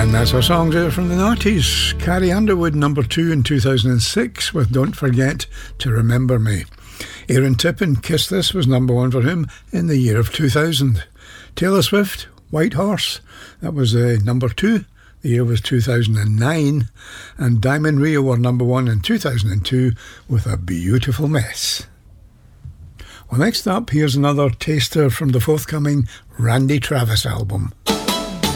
And that's our song there from the noughties. Carrie Underwood, number 2 in 2006 with Don't Forget to Remember Me. Aaron Tippin, Kiss This, was number 1 for him in the year of 2000. Taylor Swift, White Horse, that was number 2. The year was 2009. And Diamond Rio were number 1 in 2002 with A Beautiful Mess. Well, next up, here's another taster from the forthcoming Randy Travis album.